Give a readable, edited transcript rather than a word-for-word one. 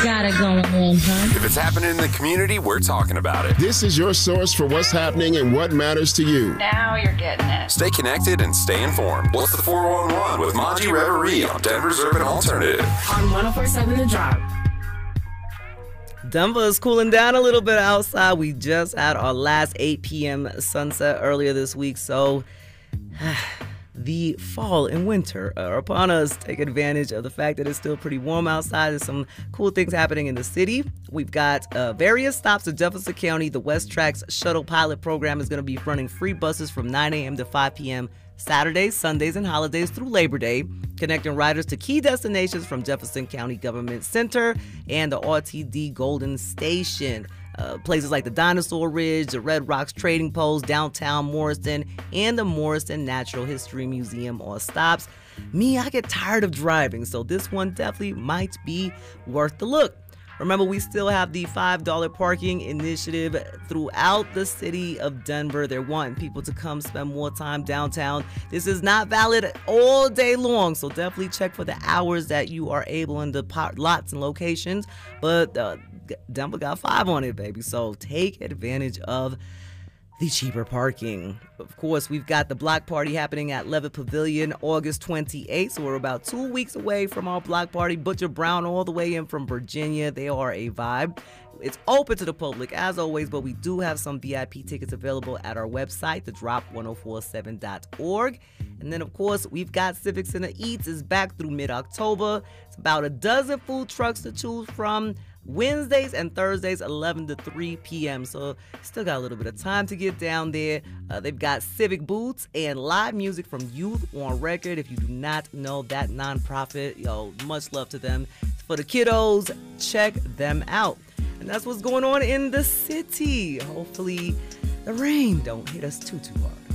got it going on, huh? If it's happening in the community, we're talking about it. This is your source for what's happening and what matters to you. Now you're getting it. Stay connected and stay informed. What's the 411 with Monty Reverie on Denver's Urban Alternative? On 104.7 The Drop. Denver is cooling down a little bit outside. We just had our last 8 p.m. sunset earlier this week, so the fall and winter are upon us. Take advantage of the fact that it's still pretty warm outside. There's some cool things happening in the city. We've got various stops in Jefferson County. The West Tracks Shuttle Pilot Program is going to be running free buses from 9 a.m. to 5 p.m. Saturdays, Sundays, and holidays through Labor Day, connecting riders to key destinations from Jefferson County Government Center and the RTD Golden Station. Places like the Dinosaur Ridge, the Red Rocks Trading Post, downtown Morriston, and the Morriston Natural History Museum or stops. Me, I get tired of driving, so this one definitely might be worth the look. Remember, we still have the $5 parking initiative throughout the city of Denver. They're wanting people to come spend more time downtown. This is not valid all day long, so definitely check for the hours that you are able in the lots and locations. But Denver got 5 on it, baby, so take advantage of the cheaper parking. Of course, we've got the block party happening at Levitt Pavilion August 28th, so we're about 2 weeks away from our block party. Butcher Brown all the way in from Virginia. They are a vibe. It's open to the public as always, but we do have some VIP tickets available at our website, thedrop1047.org. And then, of course, we've got Civic Center Eats is back through mid-October. It's about a dozen food trucks to choose from. Wednesdays and Thursdays, 11 to 3 p.m. So still got a little bit of time to get down there. They've got civic booths and live music from Youth on Record. If you do not know that nonprofit, much love to them. For the kiddos, check them out. And that's what's going on in the city. Hopefully the rain don't hit us too hard.